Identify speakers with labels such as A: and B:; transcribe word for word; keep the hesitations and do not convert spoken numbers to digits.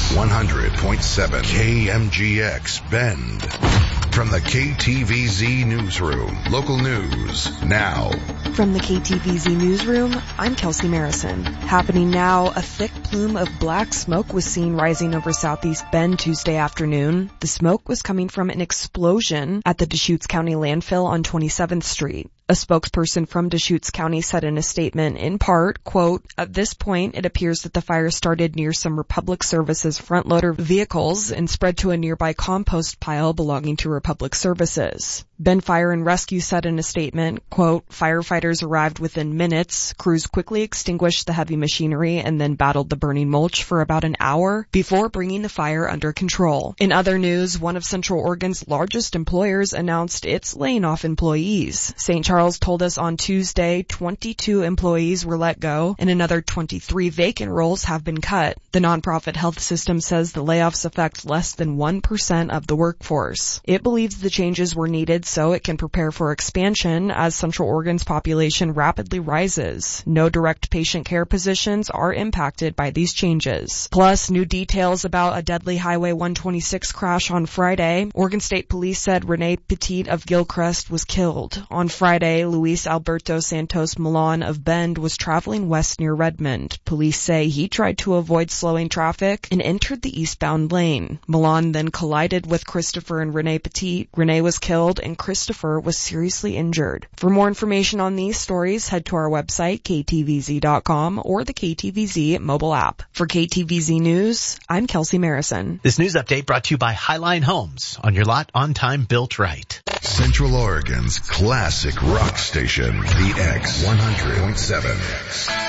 A: one hundred point seven K M G X Bend. From the K T V Z Newsroom, local news now.
B: From the K T V Z Newsroom, I'm Kelsey Marison. Happening now, a thick plume of black smoke was seen rising over Southeast Bend Tuesday afternoon. The smoke was coming from an explosion at the Deschutes County landfill on twenty-seventh Street. A spokesperson from Deschutes County said in a statement, in part, quote, "At this point, it appears that the fire started near some Republic Services front loader vehicles and spread to a nearby compost pile belonging to Republic Services." Bend Fire and Rescue said in a statement, quote, "Firefighters arrived within minutes. Crews quickly extinguished the heavy machinery and then battled the burning mulch for about an hour before bringing the fire under control." In other news, one of Central Oregon's largest employers announced it's laying off employees. Saint Charles told us on Tuesday twenty-two employees were let go and another twenty-three vacant roles have been cut. The nonprofit health system says the layoffs affect less than one percent of the workforce. It believes the changes were needed so it can prepare for expansion as Central Oregon's population rapidly rises. No direct patient care positions are impacted by these changes. Plus, new details about a deadly Highway one twenty-six crash on Friday. Oregon State Police said Rene Petit of Gilchrist was killed. On Friday, Luis Alberto Santos Milan of Bend was traveling west near Redmond. Police say he tried to avoid slowing traffic and entered the eastbound lane. Milan then collided with Christopher and Rene Petit. Rene was killed and Christopher was seriously injured. For more information on these stories, head to our website, K T V Z dot com, or the K T V Z mobile app. For K T V Z News, I'm Kelsey Marison.
C: This news update brought to you by Highline Homes. On your lot, on time, built right.
A: Central Oregon's classic rock station, the X one hundred point seven.